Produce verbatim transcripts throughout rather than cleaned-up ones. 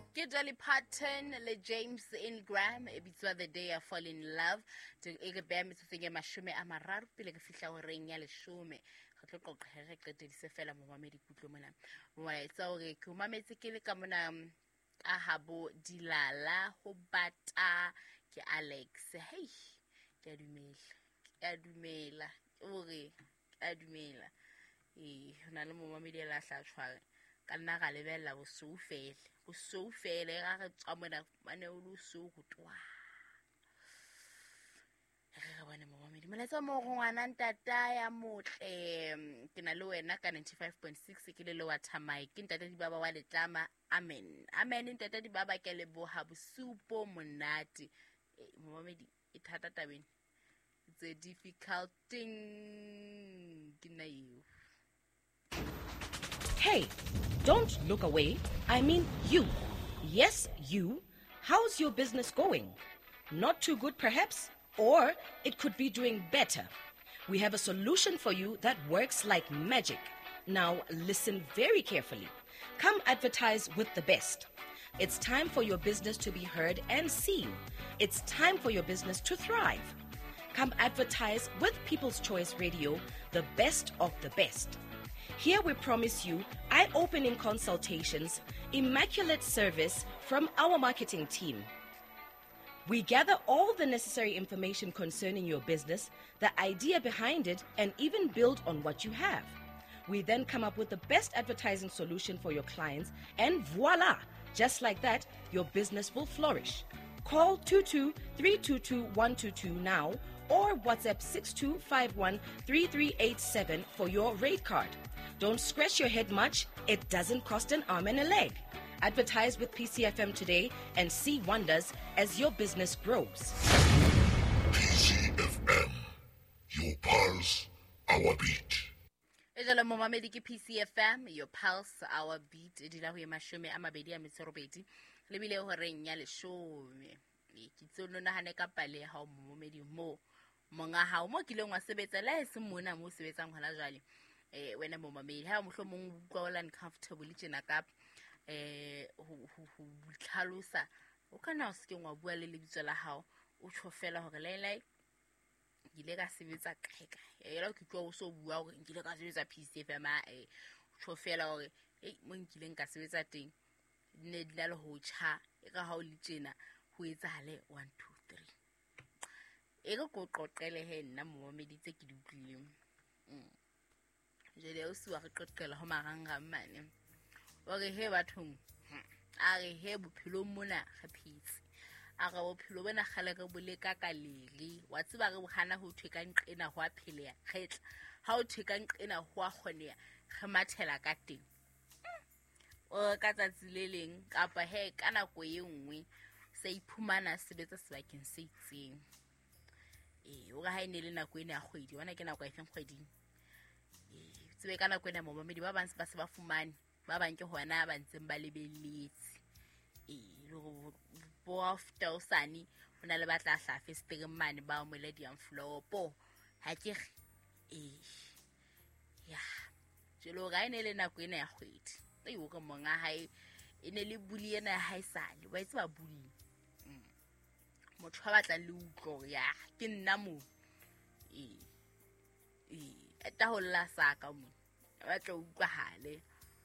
Ke Dolly Parton le James Ingram e bitswa The Day I Fall in Love to e ke bea metsotseng e mashome a mararo pele ke fihla horeng ya leshome re tlo qoqa re qetedise fela mo mamedi kutlo mona mola etsa hore ke mametse ke le ka mona a habo dilala ho bata ke Alex hey ke a dumela ke a dumela ore ke a dumela e hona le mo mamedi la hla tshware ka nna ga lebella bo so fele bo so fele ga re tswa mona mane o lo so go twa re bana mo mamedi moletsa mo go ngwana ntata ya motle ke na le wena ka ninety-five point six ke le le wa thamai ke ntata di baba wa letlama amen amen ntata di baba ke le bo ha bosupo monate mo mamedi e thata tabeng it's a difficult thing ke na you. Hey, don't look away. I mean you. Yes, you. How's your business going? Not too good, perhaps? Or it could be doing better. We have a solution for you that works like magic. Now, listen very carefully. Come advertise with the best. It's time for your business to be heard and seen. It's time for your business to thrive. Come advertise with People's Choice Radio, the best of the best. Here we promise you eye-opening consultations, immaculate service from our marketing team. We gather all the necessary information concerning your business, the idea behind it, and even build on what you have. We then come up with the best advertising solution for your clients, and voila! Just like that, your business will flourish. Call two two three two two one two two now or WhatsApp six two five one three three eight seven for your rate card. Don't scratch your head much. It doesn't cost an arm and a leg. Advertise with P C F M today and see wonders as your business grows. P C F M, your pulse, our beat. Ejala mo mamedi ke P C F M, your pulse, our beat. Edila ho ye mashome a mabedi a metso robedi. Le bile ho reng ya leshome. Ke tsono na hane ka pale ha mo mamedi mo. Monga ha mo kileng wa sebetsa la se mona mo sebetsang hona jwale. Eh wena mo mamedi ha mohlomong utlwa o la uncomfortable tjena ka eh ho ho tlhalosa o kana o se ke ngwa bua le lebitso la hao o tshofela hore lai lai ile ka sebetsa kae kae e la ke tlo o so bua hore nkile ka sebetsa P C F M e tshofela hore ei mo nkileng ka sebetsa teng ne dila le ho tjha e ka ha o le tjena ho etsahale one two three e go go qoqele he nna mo mameditse ke di utlwileng mm jele o suwa re qoqela ho maranga mane o re he bathong a re he bophelo mona ga phitse a ga bophelo bona gale re bole ka kalele wa tseba re bogana ho thweka nqena ho a pheleya kgetla ha o thweka nqena ho a kgoneya re mathela ka teng o ka tsatsi le leng kapa he kana go e nngwe sa iphumana sebetsa sebakeng se itseng e o ga ha ine le nako ene ya kgwedi wona ke nako e feng kgweding e tsebe kana go ena mo mamedi ba bantse ba se ba fumane ba bang ke hona ba ntseng ba lebelletse e lo bo after usani ona le batla hla festere mane ba mo le diam flopo ha ke e ya jelo ga ene le nako ena ya kgwedi e o ka monga hae ene le buli ena ha isale wa itse ba buli motho ba batla le utlo ya ke nna mo e e eta ho la saka mo ba tla utlwa hale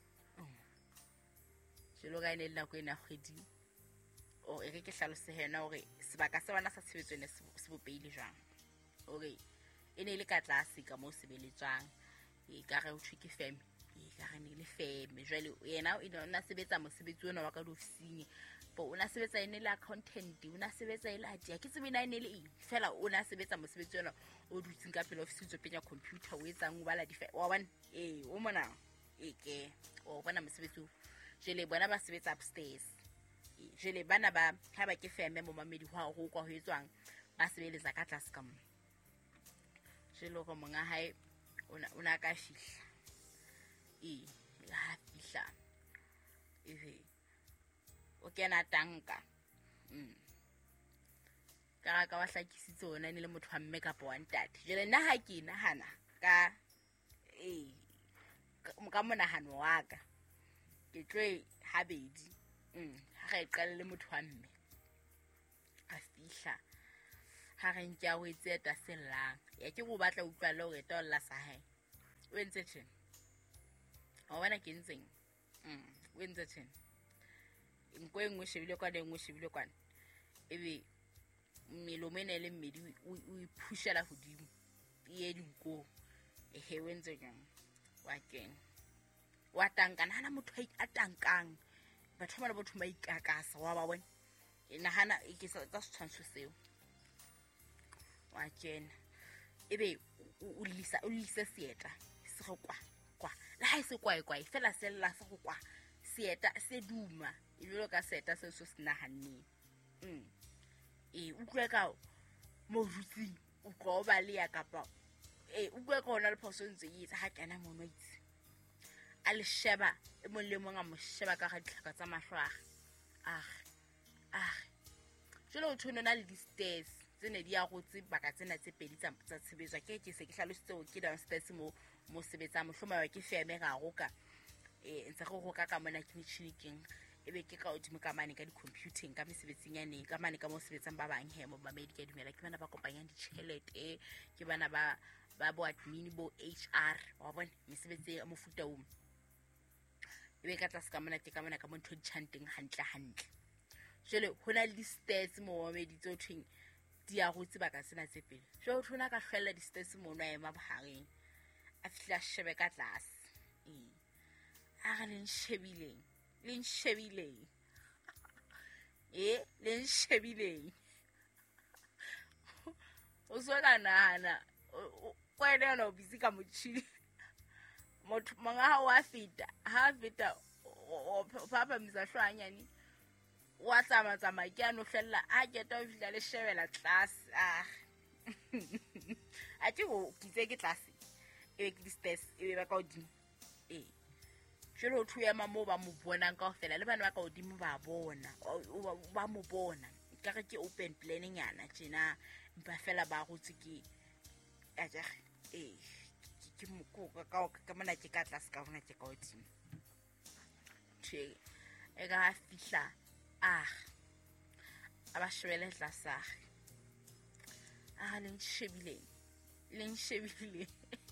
jelo ga ene le nako ena kgwedi o e re ke hlalose hena hore sebaka se bana sa tshebetso ne se bopeile jwang hore ene le ka tlase ka mo sebeletswang e ka re o thwike feme e ka re ne le feme jwale yena o na sebetsa mosebetsi ona wa ka diofising bo o na sebetsa ene le accountant o na sebetsa ile a dia ke tsebina ene le eng fela o na sebetsa mosebetsi ona o dutseng ka pele office tso penya computer o etsang o bala di wa bona e o mona e ke o bona mosebetsi jele bona ba sebetsa upstairs jele bana ba ha ba ke feme mo mamedi ho go kwa ho etswang ba sebeletsa ka tlase ka mo jelo go monga hae ona ona ka fihla e ha fihla e o kena tanka mm ka ka wa hlakisitse ona ne le motho wa mme ka po wa ntate jele nna ha ke nahana ka e ka mona hanwa ka ke tloe habedi mm ha re qale le motho wa mme a fihla ha re ntja o etse ta sellang ya ke go batla utlwa le hore ta lla sa hae o entse tsheng o bona ke ntseng mm o entse tsheng nko engwe shebile kwa dengwe shebile kwa ebe mmelo mena le mmedi o iphushela hodimo ye dinko ehe o entse jang wa keng wa tankana hana motho a tankang batho ba le botho ba ikakasa wa ba bona e nahana e ke sa tshwantsho seo wa kena ebe o lisa o lisa sieta se go kwa kwa la ha se kwa kwa fela sella se go kwa sieta se duma e lo ka seta se so sina hanne mm e utlwe ka mo rutsi o go ba le ya kapa e utlwe ka ona le phoso ntse e tsa ha kana mo noitse a le sheba e mo le monga mo sheba ka ga ditlhaka tsa mahloa ah ah jelo o thona le di stairs tsene di ya go tse baka tsena tse pedi tsa tsa tshebetswa ke ke se ke hlalositse o ke downstairs mo mo sebetsa mohloma wa ke feme ga go ka e ntse go go ka ka mona kitchening ebe ke ka odimo ka mane ka di computing ka mesebetsing ya ne ka mane ka mo sebetsang ba bang he mo ba medical dumela ke bana ba kopanyang ditšhelete ke bana ba ba bo admin bo H R wa bona mesebetsi ya mofuta o ebe ka tlase ka mona ke ka mona ka mo ntho ditshanteng hantle hantle jele hona le stairs mo meditse o thing di a go tseba ka sena tse pele jo thona ka hlella di stairs mo nwa ema bohareng a fihla shebe ka tlase e a ga le nshebile le nshebile e le nshebile o so ka nana kwa ene no busy ka motšhini motho manga ha wa feta ha feta o papa mzahloanyani wa tsama tsama ke ano hlella a ke ta fihla le shebela class ah a ti go kitse ke class e ke di stairs e ba ka odimo e jelo thu ya mamo ba mo bona ka ofela le bana ba ka odimo ba bona ba mo bona ka re ke open planning yana tjena ba fela ba go tsiki a ja e ke mo ko ka ka mana ke ka class ka bona ke ka odimo tjhe e ga fihla ah aba shwele tlasa ah le nshebile le nshebile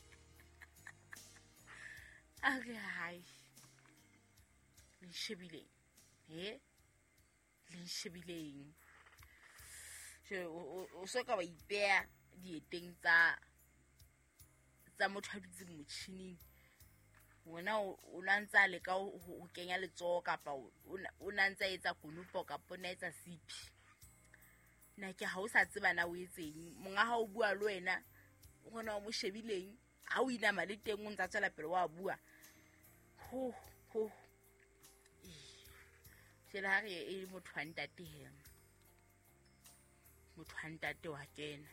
okay hai le nshebile he le nshebile je o so ka ba ipea dieteng tsa tsa motho a dutse motšhining wona o lantsa le ka o kenya letsogo kapa o nantsa etsa kunupo kapa na etsa sipi na ke ha o sa tseba na o etseng monga ha o bua le wena o gona o mo shebileng ha o ina male teng o ntsa tsela pele wa bua ho ho sela ha re e motho wa ntate he motho wa ntate wa kena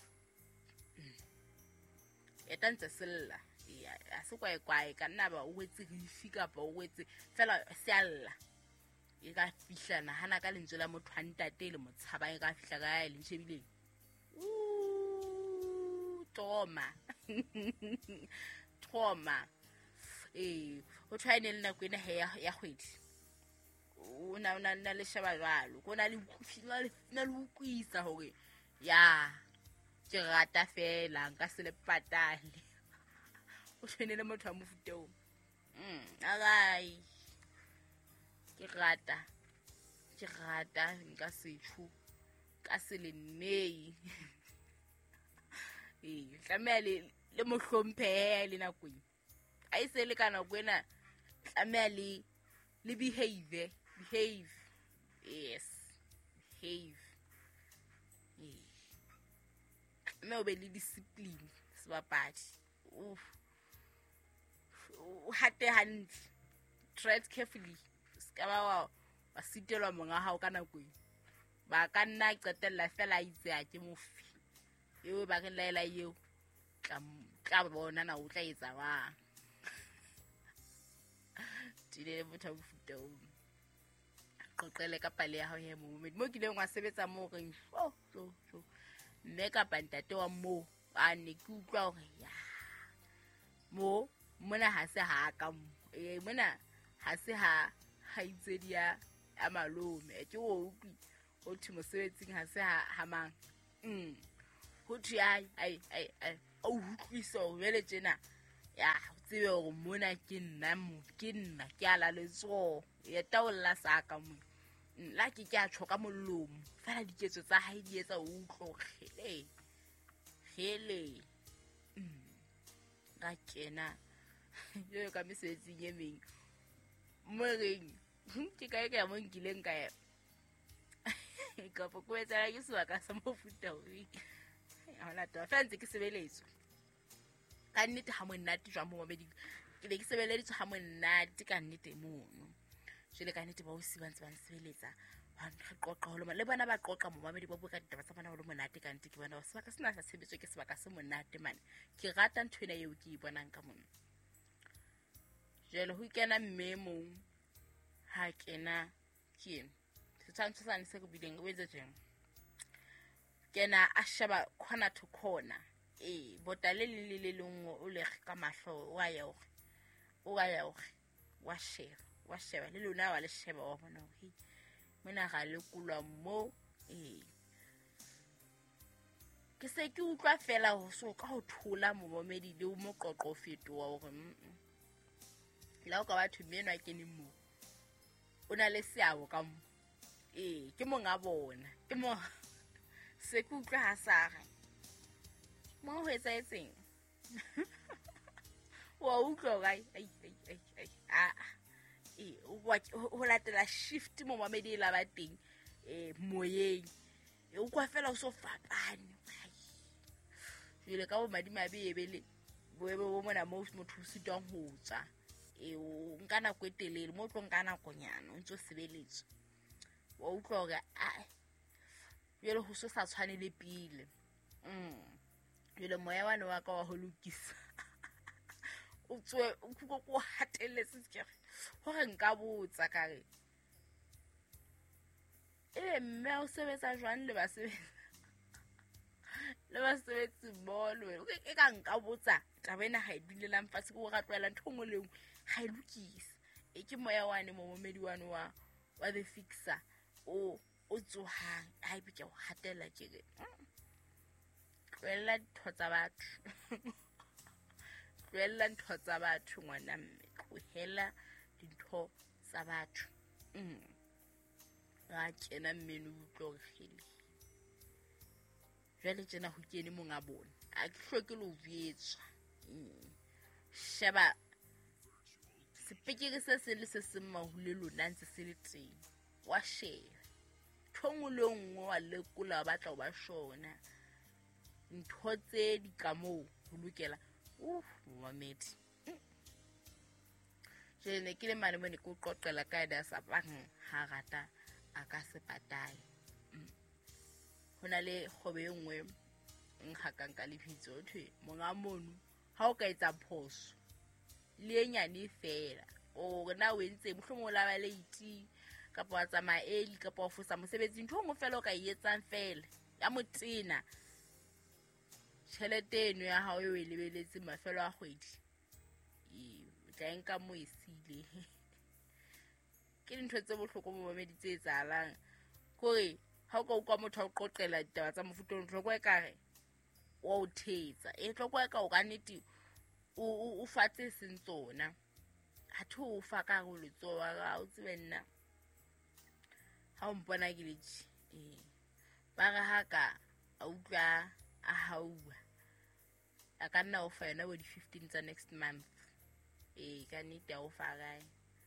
e tantse sella ya se kwa kwa ka nna ba o wetse rifi kapa o wetse fela sella e ka fihlana hana ka lentswe la motho wa ntate le motshaba e ka fihla ka le nshebile u toma toma eh o tshwane le nako ena he ya kgwedi o na na na le shaba jalo go na le kufila na le ukwisa hore ya ke rata fela nka se le patale o tshwane le motho wa mofuteo mm agai ke rata ke rata nka se tshu ka se le nei eh tlamele le mohlomphe le nakong a ise le kana kwena tlamele le behave behave yes behave eh me obe le discipline sebapadi uf o hate hand tread carefully ska ba wa ba sitelwa monga hao kana kweng ba ka nna qetella fela itse a ke mofi eo ba ke laela eo tla tla bona na o tla etsa ba tile motho o futa o qoqele ka pale ya hao ya mo mo ke leng wa sebetsa mo reng oh so so mme ka pantate wa mo a ne ke utlwa hore ya mo mona ha se ha ka e mona ha se ha ha itse dia a malome ke o utlwi o thwe mosebetsing ha se ha mang mm ho thwe ai ai ai ai o utlwisa o bele tjena ya tsebe go mona ke nna mo ke nna ke ala letso ya taolla saka mo la ke ke a tshoka mollomo fela diketso tsa hae di etsa o utlwo khele khele mm ga kena yo ka mesebetsing e meng mo reng ke kae ka mo nkileng ka ya ka po ko etsa ke swa ka sa mo futa o ana to fancy ke sebeletswe ka nnete ha monate jwa mo mabedi ke be ke sebeleditswe ha monate ka nnete mono jele ka nnete ba o sibantse ba nsebeletsa ba qoqa ho le bona ba qoqa mo mabedi ba buka ditaba tsa bana ho le monate ka nnete ke bona ba sebaka sena sa tshebetso ke sebaka se monate man ke rata nthwena eo ke ibonang ka mona jele ho kena mmemo ha kena ke setshwantsho sa nse go bileng o etse jeng kena a shaba corner to corner eh botale le le le lengwe o le ka mahlo wa ya o o ga ya o wa sheba wa sheba le lona wa le sheba wa bona he mona ga le kulwa mo eh ke se ke utlwa fela ho so ka ho thola mo momedi le mo qoqo fetoa hore la o ka batho menwa ke ni mo o na le seabo ka mo eh ke mo nga bona ke mo se ke utlwa ha saga mo ho etsa etseng wa utlwa ga ai ai ai ai a eh o latela shift mo mamedi la ba teng eh moyeng o kwa fela o so fapane jule ka bo madima be ebele boebe bo mona mo motho se tang ho tswa e o nkana kwetelele mo tlo nkana konyana o ntse sebeletswe wa utlwa ga a jule ho so sa tshwane le pile mm jule moya wane wa ka wa ho lokisa o tswe o kuko go hateletse sekere hore nka botsa kare e mme o sebetsa jwang le ba sebetsa le ba sebetsa bolo e ka nka botsa tabena ha idilelang fatshe go ratwela nthongwe lengwe ha ilukisa e ke moya wane mo momedi wane wa wa the fixer o o tsohang ha ibitse o hatela kere kwela thotsa batho kwela thotsa batho ngwana mme go hela dintho tsa batho mm ga tsena mmenu utlo gele jale tsena ho kene mo nga bona a ke hloke lo vietswa sheba sepekere se se le se se mahule lona ntse se le teng wa sheba thongo le nngwe wa lekola batla o ba shona ntho tse di ka mo ho lokela uf mamedi jene ke le mane mo ne ko qoqela ka da sa bang ha rata a ka se patale hona le khobe engwe nkga ka le phitso thwe monga mono ha o ka etsa phoso le nyane fela o na o entse mohlomong la ba late kapa wa tsamaya eli kapa o fosa mosebetsi ntho ngo fela o ka etsang fela ya motena tšhelete eno ya hao yo e lebeletse mafelo a kgwedi e tla enka mo esile ke dintho tse bohloko mo mameditse etsalang gore ha o ka ukwa motho o qoqela ditaba tsa mofuto o tlhoko e kare wa o thetsa e tlhoko e ka o ka nnete o o fatse sentsona ha thu o fa ka go letso wa ga o tsebe nna ha o mpona ke letsi eh ba ga ha ka a utlwa a haua a ka nna o fa yona bo di fifteen tsa next month eh ka nnete a o fa gae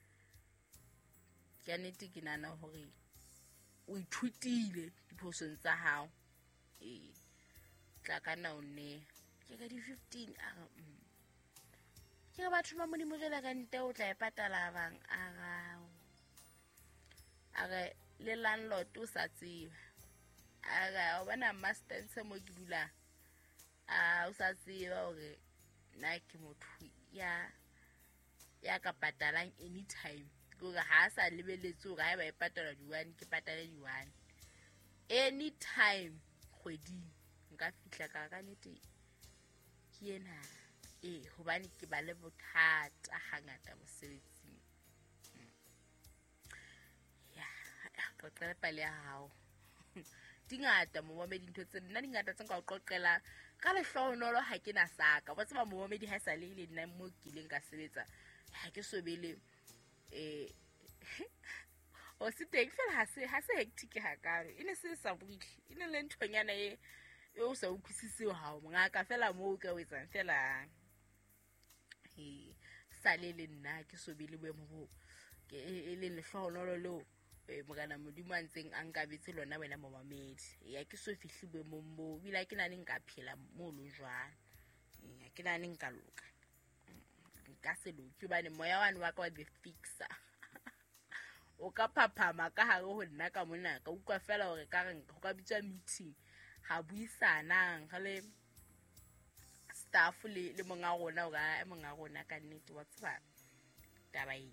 ka nnete ke nana hore o ithutile diphosong tsa hao eh tla ka nna o ne ke ka di fifteen a ke ba batho ba modimo jela ka nnete o tla e patala bang a gao a re le landlord o sa tseba a ga o bana master se mo ke dula a o sa tseba hore na ke motho ya ya ka patalang anytime go ga ha sa lebeletse ga ba e patala di one ke patala di one anytime kgwedi nka fitla ka ka nete ke ena eh hobane ke ba le bothata hangata mosebetsing ya qoqele pale ya hao dingata momamedi ntho tse nna dingata tse nka o qoqela ka lehlohonolo ha ke na saka ba tseba momamedi ha sa le le nna mo kileng ka sebetsa ha ke so bele eh o se teng fela ha se ha se hectic ha kare ine se sa buile ine le nthonyana e o sa ukhusisiwa ha o ngaka fela mo ka o etsang fela e sa le le nna ke so bele bo mo ke e le lehlohonolo lo e mogana modimo a ntseng a nkabetse lona wena momamedi ya ke so fihlibwe mo mo bila ke nane nka phela mo lo jwana ya ke nane nka loka nka se loke bane moya wane wa ka wa be fixa o ka phaphama ka hare ho nna ka mona ka ukwa fela hore ka re go ka bitswa meeting ha buisanang ga le staff le le monga rona o ga monga rona ka nnete wa tsaba taba e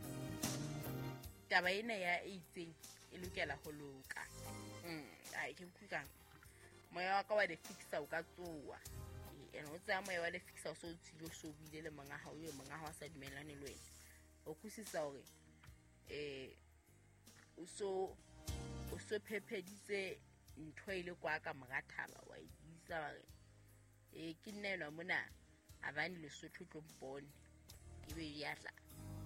taba ena ya itseng e lokela ho loka mm ai ke kuka moya wa ka wa le fixa o ka tsoa ene o tsaya moya wa le fixa o so tsilo so bile le monga ha o yo monga ha sa dumelane le wena o kusisa hore eh o so o so phepeditse ntho ile kwa ka morathaba wa itsa bare eh ke nnelwa mona abane le sotho tlompone ibe ya tla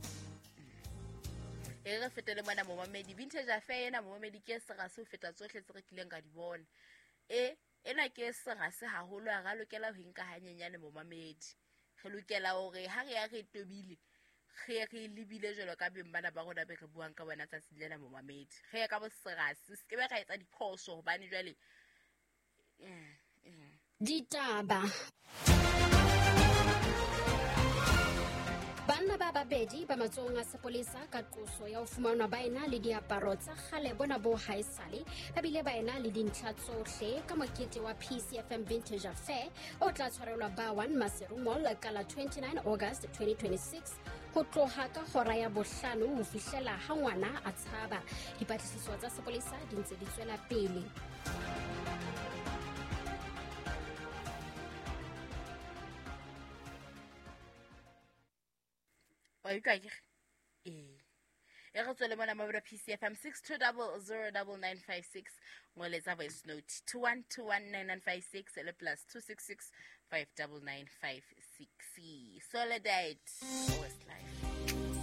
e re fetele mona momamedi vintage affair ena momamedi ke sera se o feta tsohle tse re kileng ka di bona e ena ke sera se haholo a ga lokela ho inka hanyenyane momamedi re lokela hore ha re ya re tobile re re libile jelo ka beng bana ba rona be re buang ka bona tsa silena momamedi re ya ka bo sera se ke be ga etsa diphoso hobane jwale ditaba Banna ba babedi ba matsohong a sepolesa ka qoso ya ho fumanwa ba ena le diaparo tsa kgale bona bo haesale ba bile ba ena le dintlha tsohle ka mokete wa P C F M Vintage Affair o tla tshwarelwa ba one Maseru Mall ka la twenty-nine August twenty twenty-six ho tloha ka hora ya bohlano ho fihlela ha ngwana a tshaba. Dipatlisiso tsa sepolesa di ntse di tswela pele. Oy ka ke eh e re tswele mona mabura P C F M six two zero zero nine nine five six ngoletsa voice note two one two one nine nine five six le plus two six six five nine nine five six Solidate West Life.